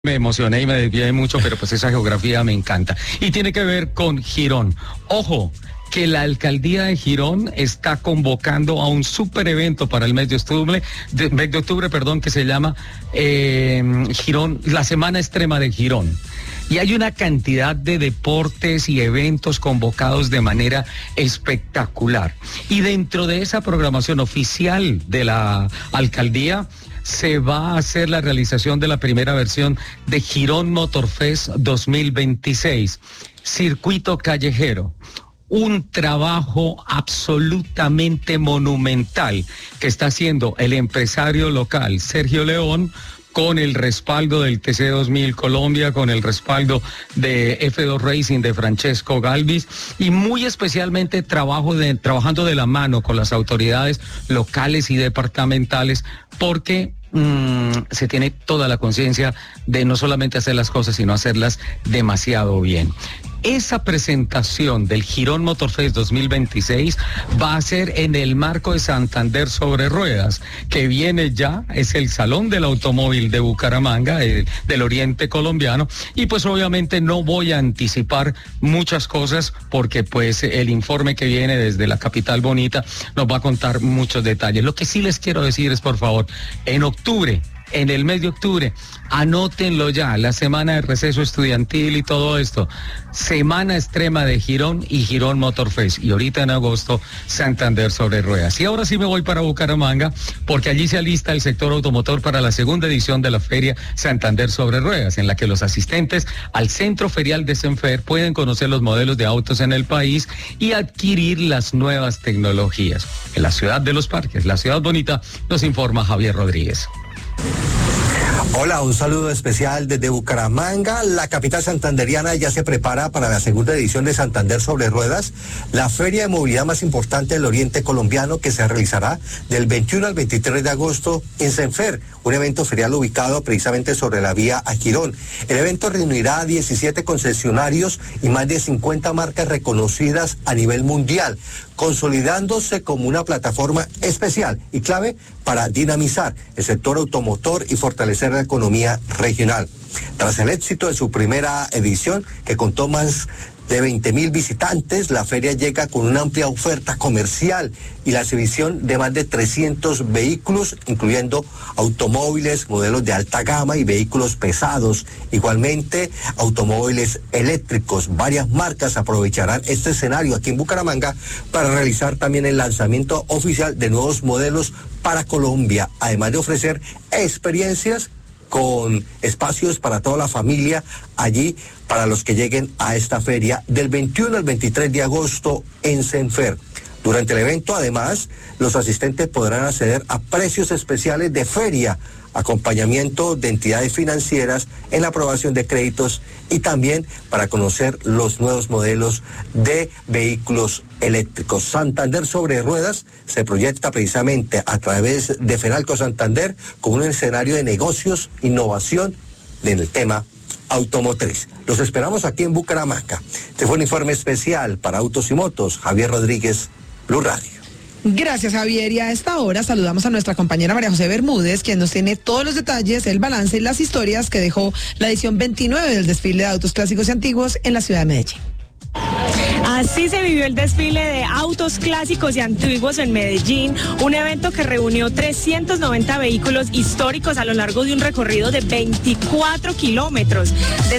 Me emocioné y me desvié mucho, pero pues esa geografía me encanta. Y tiene que ver con Girón. Ojo, que la alcaldía de Girón está convocando a un super evento para el mes de octubre, que se llama Girón, la Semana Extrema de Girón. Y hay una cantidad de deportes y eventos convocados de manera espectacular. Y dentro de esa programación oficial de la alcaldía, se va a hacer la realización de la primera versión de Girón Motorfest 2026, circuito callejero. Un trabajo absolutamente monumental que está haciendo el empresario local Sergio León, con el respaldo del TC2000 Colombia, con el respaldo de F2 Racing de Francesco Galvis y muy especialmente trabajando de la mano con las autoridades locales y departamentales, porque se tiene toda la conciencia de no solamente hacer las cosas, sino hacerlas demasiado bien. Esa presentación del Girón Motorfest 2026 va a ser en el marco de Santander sobre Ruedas, que viene ya, es el Salón del Automóvil de Bucaramanga, del Oriente Colombiano, y pues obviamente no voy a anticipar muchas cosas porque pues el informe que viene desde la capital bonita nos va a contar muchos detalles. Lo que sí les quiero decir es, por favor, en el mes de octubre, anótenlo ya, la semana de receso estudiantil y todo esto, Semana Extrema de Girón y Girón Motorfest, y ahorita en agosto Santander sobre Ruedas. Y ahora sí me voy para Bucaramanga, porque allí se alista el sector automotor para la segunda edición de la Feria Santander sobre Ruedas, en la que los asistentes al Centro Ferial de Senfer pueden conocer los modelos de autos en el país y adquirir las nuevas tecnologías. En la ciudad de los parques, la ciudad bonita, nos informa Javier Rodríguez. Hola, un saludo especial desde Bucaramanga. La capital santanderiana ya se prepara para la segunda edición de Santander sobre Ruedas, la feria de movilidad más importante del Oriente Colombiano, que se realizará del 21 al 23 de agosto en Senfer, un evento ferial ubicado precisamente sobre la vía a Girón. El evento reunirá a 17 concesionarios y más de 50 marcas reconocidas a nivel mundial, consolidándose como una plataforma especial y clave para dinamizar el sector automotor y fortalecer la economía regional. Tras el éxito de su primera edición, que contó más de 20.000 visitantes, la feria llega con una amplia oferta comercial y la exhibición de más de 300 vehículos, incluyendo automóviles, modelos de alta gama y vehículos pesados. Igualmente, automóviles eléctricos. Varias marcas aprovecharán este escenario aquí en Bucaramanga para realizar también el lanzamiento oficial de nuevos modelos para Colombia, además de ofrecer experiencias con espacios para toda la familia allí para los que lleguen a esta feria del 21 al 23 de agosto en Senfer. Durante el evento, además, los asistentes podrán acceder a precios especiales de feria, acompañamiento de entidades financieras en la aprobación de créditos y también para conocer los nuevos modelos de vehículos eléctricos. Santander sobre Ruedas se proyecta precisamente a través de Fenalco Santander como un escenario de negocios, innovación en el tema automotriz. Los esperamos aquí en Bucaramanga. Este fue un informe especial para Autos y Motos. Javier Rodríguez, Blue Radio. Gracias, Javier. Y a esta hora saludamos a nuestra compañera María José Bermúdez, quien nos tiene todos los detalles, el balance y las historias que dejó la edición 29 del desfile de autos clásicos y antiguos en la ciudad de Medellín. Así se vivió el desfile de autos clásicos y antiguos en Medellín, un evento que reunió 390 vehículos históricos a lo largo de un recorrido de 24 kilómetros.